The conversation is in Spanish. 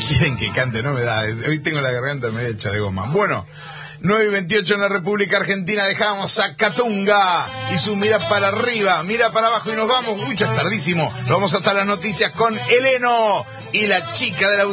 quieren que cante? No me da. Hoy tengo la garganta medio hecha de goma. Bueno, 9:28 en la República Argentina. Dejamos a Catunga y su mira para arriba, mira para abajo y nos vamos. Uy, ya es tardísimo. Nos vamos hasta las noticias con Eleno y la chica de la